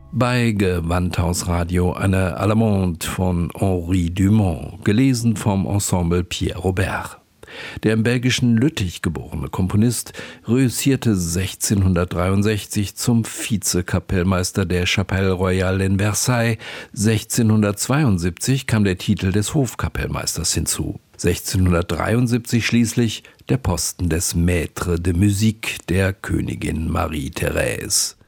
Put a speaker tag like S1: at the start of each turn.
S1: Bei Gewandhausradio eine Allemande von Henri Dumont, gelesen vom Ensemble Pierre Robert. Der im belgischen Lüttich geborene Komponist reüssierte 1663 zum Vizekapellmeister der Chapelle Royale in Versailles. 1672 kam der Titel des Hofkapellmeisters hinzu. 1673 schließlich der Posten des Maître de Musique der Königin Marie-Thérèse.